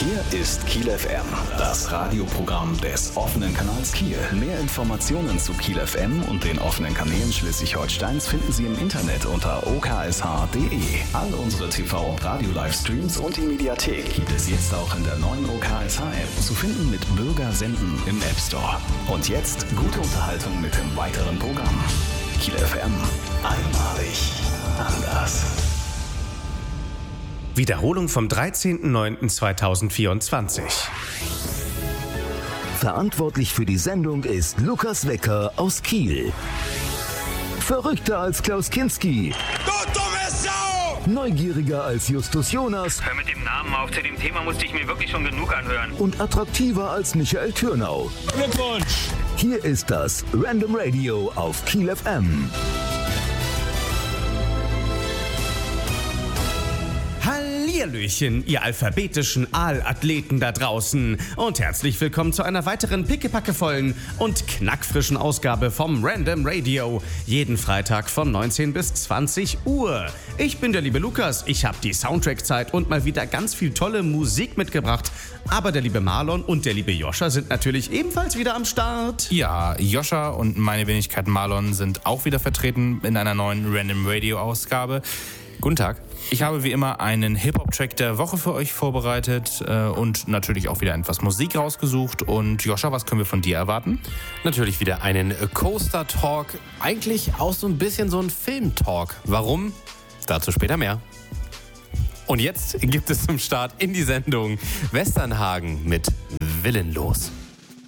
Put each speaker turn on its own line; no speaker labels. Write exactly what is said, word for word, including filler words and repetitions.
Hier ist Kiel F M, das Radioprogramm des offenen Kanals Kiel. Mehr Informationen zu Kiel F M und den offenen Kanälen Schleswig-Holsteins finden Sie im Internet unter o k s h punkt d e. All unsere T V- und Radio-Livestreams und die Mediathek gibt es jetzt auch in der neuen O K S H-App, zu finden mit Bürger senden im App Store. Und jetzt gute Unterhaltung mit dem weiteren Programm. Kiel F M, einmalig anders.
Wiederholung vom dreizehnten neunten zweitausendvierundzwanzig.
Verantwortlich für die Sendung ist Lukas Wecker aus Kiel. Verrückter als Klaus Kinski.
Du dumme Sau!
Neugieriger als Justus Jonas.
Hör mit dem Namen auf, zu dem Thema musste ich mir wirklich schon genug anhören.
Und attraktiver als Michael Türnau.
Glückwunsch!
Hier ist das Random Radio auf Kiel F M.
Hallihallöchen, ihr alphabetischen Aalathleten da draußen und herzlich willkommen zu einer weiteren pickepackevollen und knackfrischen Ausgabe vom Random Radio. Jeden Freitag von neunzehn bis zwanzig Uhr. Ich bin der liebe Lukas, ich habe die Soundtrack-Zeit und mal wieder ganz viel tolle Musik mitgebracht. Aber der liebe Marlon und der liebe Joscha sind natürlich ebenfalls wieder am Start.
Ja, Joscha und meine Wenigkeit Marlon sind auch wieder vertreten in einer neuen Random Radio Ausgabe. Guten Tag. Ich habe wie immer einen Hip-Hop-Track der Woche für euch vorbereitet äh, und natürlich auch wieder etwas Musik rausgesucht. Und Joscha, was können wir von dir erwarten?
Natürlich wieder einen Coaster-Talk, eigentlich auch so ein bisschen so ein Film-Talk. Warum? Dazu später mehr. Und jetzt gibt es zum Start in die Sendung Westernhagen mit Willenlos.